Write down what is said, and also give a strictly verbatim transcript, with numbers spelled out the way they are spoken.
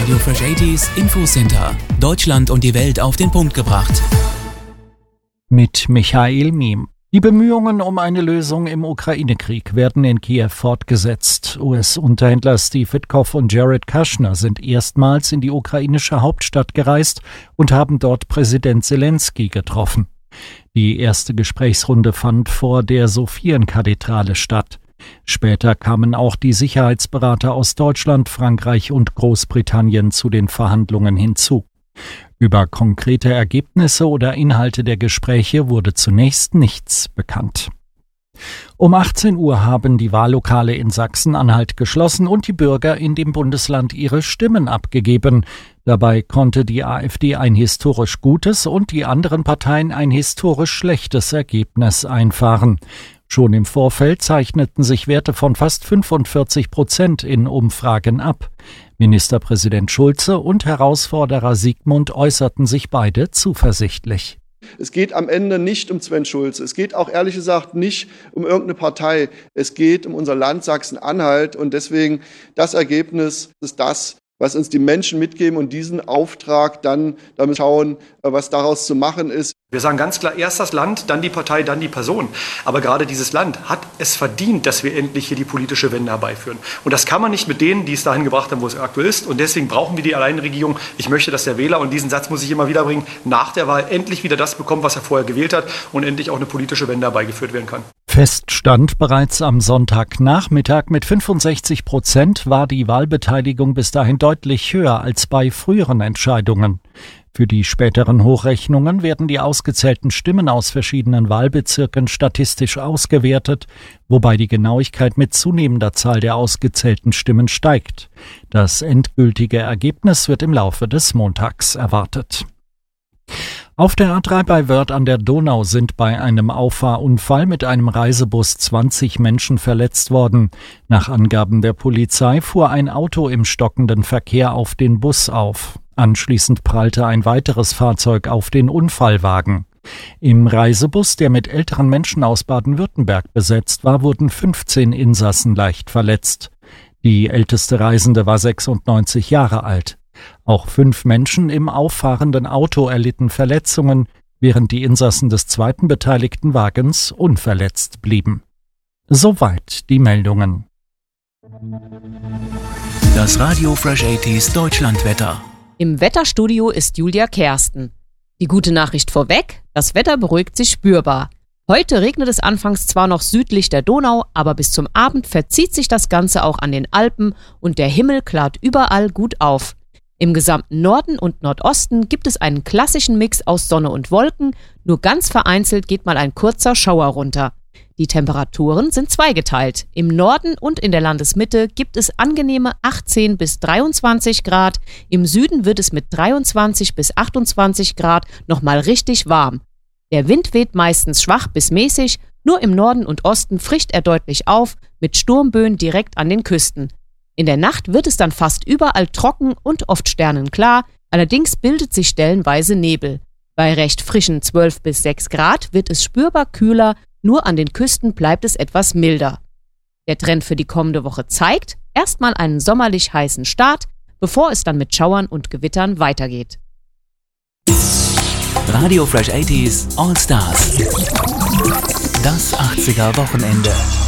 Radio Fresh achtziger Infocenter. Deutschland und die Welt auf den Punkt gebracht. Mit Michael Miem. Die Bemühungen um eine Lösung im Ukraine-Krieg werden in Kiew fortgesetzt. U S-Unterhändler Steve Witkoff und Jared Kushner sind erstmals in die ukrainische Hauptstadt gereist und haben dort Präsident Zelensky getroffen. Die erste Gesprächsrunde fand vor der Sophienkathedrale statt. Später kamen auch die Sicherheitsberater aus Deutschland, Frankreich und Großbritannien zu den Verhandlungen hinzu. Über konkrete Ergebnisse oder Inhalte der Gespräche wurde zunächst nichts bekannt. Um achtzehn Uhr haben die Wahllokale in Sachsen-Anhalt geschlossen und die Bürger in dem Bundesland ihre Stimmen abgegeben. Dabei konnte die AfD ein historisch gutes und die anderen Parteien ein historisch schlechtes Ergebnis einfahren. Schon im Vorfeld zeichneten sich Werte von fast fünfundvierzig Prozent in Umfragen ab. Ministerpräsident Schulze und Herausforderer Sigmund äußerten sich beide zuversichtlich. Es geht am Ende nicht um Sven Schulze. Es geht auch ehrlich gesagt nicht um irgendeine Partei. Es geht um unser Land Sachsen-Anhalt. Und deswegen das Ergebnis ist das, was uns die Menschen mitgeben und diesen Auftrag dann damit schauen, was daraus zu machen ist. Wir sagen ganz klar, erst das Land, dann die Partei, dann die Person. Aber gerade dieses Land hat es verdient, dass wir endlich hier die politische Wende herbeiführen. Und das kann man nicht mit denen, die es dahin gebracht haben, wo es aktuell ist. Und deswegen brauchen wir die Alleinregierung. Ich möchte, dass der Wähler, und diesen Satz muss ich immer wieder bringen, nach der Wahl endlich wieder das bekommt, was er vorher gewählt hat und endlich auch eine politische Wende herbeigeführt werden kann. Fest stand bereits am Sonntagnachmittag, mit fünfundsechzig Prozent war die Wahlbeteiligung bis dahin deutlich höher als bei früheren Entscheidungen. Für die späteren Hochrechnungen werden die ausgezählten Stimmen aus verschiedenen Wahlbezirken statistisch ausgewertet, wobei die Genauigkeit mit zunehmender Zahl der ausgezählten Stimmen steigt. Das endgültige Ergebnis wird im Laufe des Montags erwartet. Auf der A drei bei Wörth an der Donau sind bei einem Auffahrunfall mit einem Reisebus zwanzig Menschen verletzt worden. Nach Angaben der Polizei fuhr ein Auto im stockenden Verkehr auf den Bus auf. Anschließend prallte ein weiteres Fahrzeug auf den Unfallwagen. Im Reisebus, der mit älteren Menschen aus Baden-Württemberg besetzt war, wurden fünfzehn Insassen leicht verletzt. Die älteste Reisende war sechsundneunzig Jahre alt. Auch fünf Menschen im auffahrenden Auto erlitten Verletzungen, während die Insassen des zweiten beteiligten Wagens unverletzt blieben. Soweit die Meldungen. Das Radio Fresh achtziger Deutschlandwetter. Im Wetterstudio ist Julia Kersten. Die gute Nachricht vorweg, das Wetter beruhigt sich spürbar. Heute regnet es anfangs zwar noch südlich der Donau, aber bis zum Abend verzieht sich das Ganze auch an den Alpen und der Himmel klart überall gut auf. Im gesamten Norden und Nordosten gibt es einen klassischen Mix aus Sonne und Wolken, nur ganz vereinzelt geht mal ein kurzer Schauer runter. Die Temperaturen sind zweigeteilt. Im Norden und in der Landesmitte gibt es angenehme achtzehn bis dreiundzwanzig Grad, im Süden wird es mit dreiundzwanzig bis achtundzwanzig Grad nochmal richtig warm. Der Wind weht meistens schwach bis mäßig, nur im Norden und Osten frischt er deutlich auf, mit Sturmböen direkt an den Küsten. In der Nacht wird es dann fast überall trocken und oft sternenklar, allerdings bildet sich stellenweise Nebel. Bei recht frischen zwölf bis sechs Grad wird es spürbar kühler, nur an den Küsten bleibt es etwas milder. Der Trend für die kommende Woche zeigt erstmal einen sommerlich heißen Start, bevor es dann mit Schauern und Gewittern weitergeht. Radio Fresh achtziger All Stars. Das achtziger Wochenende.